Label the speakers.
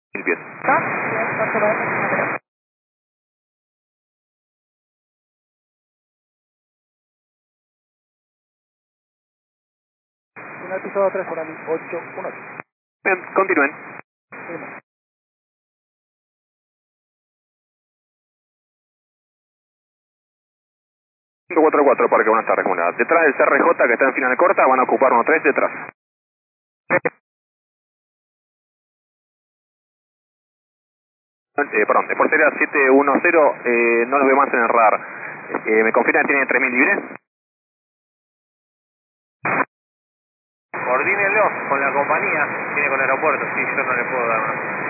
Speaker 1: 1000 pies.
Speaker 2: En el piso 3 por el 818.
Speaker 1: Bien, continúen. 544 Parque, buenas tardes, comunidad. Detrás del CRJ que está en final corta, van a ocupar 13 detrás. Perdón, de portería 710, no los veo más en el radar. ¿Me confirman que tiene 3000 libres?
Speaker 3: Coordínenlo con la compañía, tiene con el aeropuerto, sí, yo no le puedo dar más.